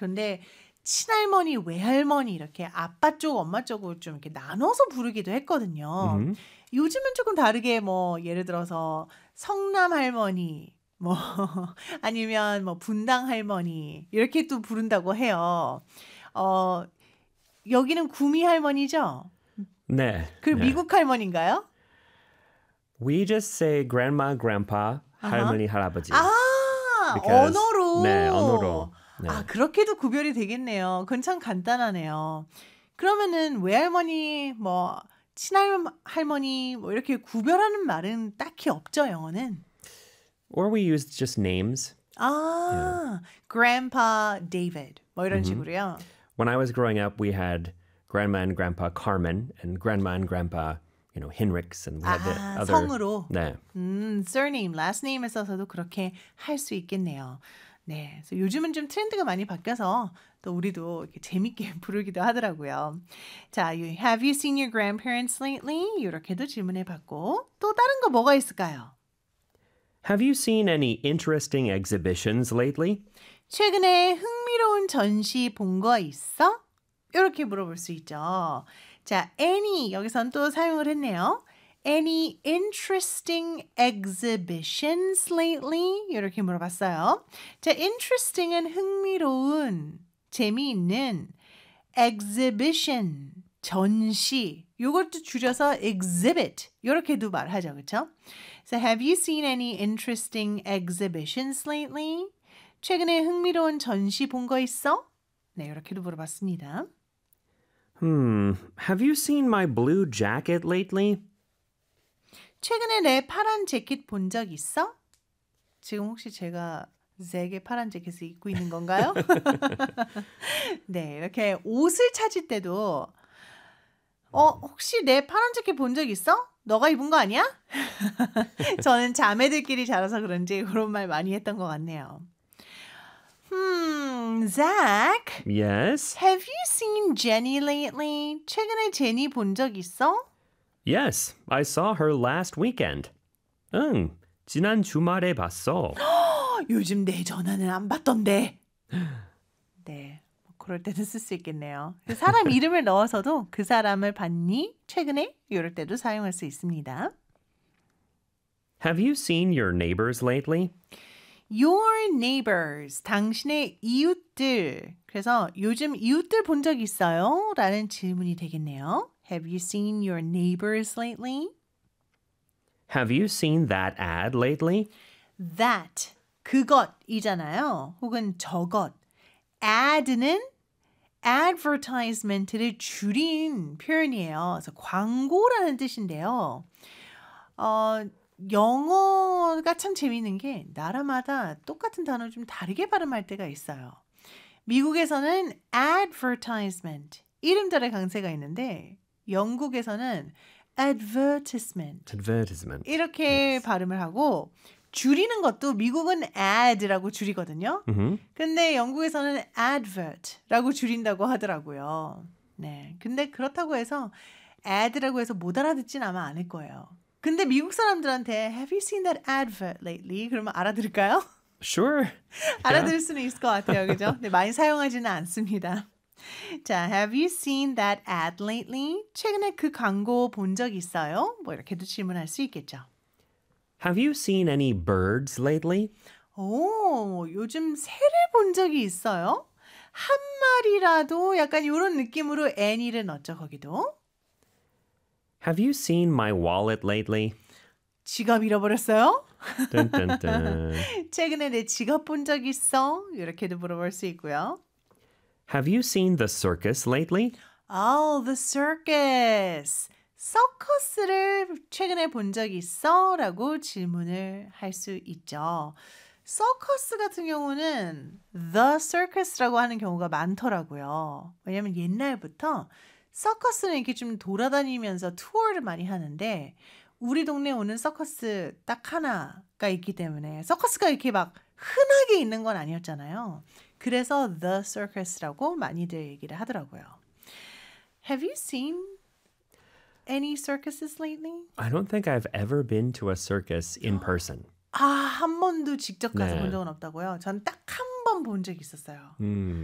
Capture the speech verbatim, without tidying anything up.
그런데 친할머니, 외할머니 이렇게 아빠 쪽, 엄마 쪽으로 좀 이렇게 나눠서 부르기도 했거든요. Mm-hmm. 요즘은 조금 다르게 뭐 예를 들어서 성남 할머니 뭐 아니면 뭐 분당 할머니 이렇게 또 부른다고 해요. 어, 여기는 구미 할머니죠? 네. 그리고 네. 미국 할머니인가요? We just say grandma, grandpa, 할머니, 할아버지. 아, Because- 언어로. 네, 언어로. 네. 아, 그렇게도 구별이 되겠네요. 그건 참 간단하네요. 그러면은 외할머니, 뭐 친할머니 뭐 이렇게 구별하는 말은 딱히 없죠, 영어는. Or we use just names. 아, Grandpa David 뭐 이런 식으로요. When I was growing up, we had grandma and grandpa Carmen and grandma and grandpa, you know, Hinrichs and we had the 아, other. 성으로. 네. 음, surname, last name에 써서도 그렇게 할 수 있겠네요. 네, 그래서 요즘은 좀 트렌드가 많이 바뀌어서 또 우리도 이렇게 재밌게 부르기도 하더라고요. 자, you- have you seen your grandparents lately? 이렇게도 질문해봤고 또 다른 거 뭐가 있을까요? Have you seen any interesting exhibitions lately? 최근에 흥미로운 전시 본 거 있어? 이렇게 물어볼 수 있죠. 자, any 여기선 또 사용을 했네요. Any interesting exhibitions lately? 이렇게 물어봤어요. 자, interesting은 흥미로운, 재미있는, exhibition, 전시. 이것도 줄여서 exhibit. 이렇게도 말하죠, 그렇죠? So, have you seen any interesting exhibitions lately? 최근에 흥미로운 전시 본 거 있어? 네, 이렇게도 물어봤습니다. Hmm, have you seen my blue jacket lately? 최근에 내 파란 재킷 본 적 있어? 지금 혹시 제가 제 파란 재킷을 입고 있는 건가요? 네, 이렇게 옷을 찾을 때도 어, 혹시 내 파란 재킷 본 적 있어? 너가 입은 거 아니야? 저는 자매들끼리 자라서 그런지 그런 말 많이 했던 것 같네요. Hmm, Zach, Yes. have you seen Jenny lately? 최근에 제니 본 적 있어? Yes, I saw her last weekend. 응, 지난 주말에 봤어. 요즘 내 전화는 안 받던데. 네, 뭐 그럴 때는 쓸 수 있겠네요. 사람 이름을 넣어서도 그 사람을 봤니? 최근에? 이럴 때도 사용할 수 있습니다. Have you seen your neighbors lately? Your neighbors, 당신의 이웃들. 그래서 요즘 이웃들 본 적 있어요? 라는 질문이 되겠네요. Have you seen your neighbors lately? Have you seen that ad lately? That, 그것이잖아요. 혹은 저것. Ad는 advertisement를 줄인 표현이에요. 그래서 광고라는 뜻인데요. 어, 영어가 참 재미있는 게 나라마다 똑같은 단어를 좀 다르게 발음할 때가 있어요. 미국에서는 advertisement, 이름들의 강세가 있는데 영국에서는 advertisement Advertisement. 이렇게 발음을 하고 줄이는 것도 미국은 ad라고 줄이거든요. Mhm. 근데 영국에서는 advert라고 줄인다고 하더라고요. 네, 근데 그렇다고 해서 ad라고 해서 못 알아듣진 아마 않을 거예요. 근데 미국 사람들한테 Have you seen that advert lately? 그러면 알아들을까요? Sure. 알아들을 수는 있을 것 같아요. 그죠? 네, 많이 사용하지는 않습니다. 자, Have you seen that ad lately? 최근에 그 광고 본 적 있어요? 뭐 이렇게도 질문할 수 있겠죠. Have you seen any birds lately? 오, 요즘 새를 본 적이 있어요? 한 마리라도 약간 이런 느낌으로 any를 넣었죠, 거기도. Have you seen my wallet lately? 지갑 잃어버렸어요? Dun, dun, dun. 최근에 내 지갑 본 적 있어? 이렇게도 물어볼 수 있고요. Have you seen the circus lately? Oh, the circus. 서커스를 최근에 본 적 있어? 라고 질문을 할 수 있죠. 서커스 같은 경우는 the circus라고 하는 경우가 많더라고요. 왜냐면 옛날부터 서커스는 이렇게 좀 돌아다니면서 투어를 많이 하는데 우리 동네에 오는 서커스 딱 하나가 있기 때문에 서커스가 이렇게 막 흔하게 있는 건 아니었잖아요. 그래서 the circus라고 많이들 얘기를 하더라고요. Have you seen any circuses lately? I don't think I've ever been to a circus in person. 아, 한 번도 직접 가서 네. 본 적은 없다고요? 전 딱 한 번 본 적이 있었어요. 음.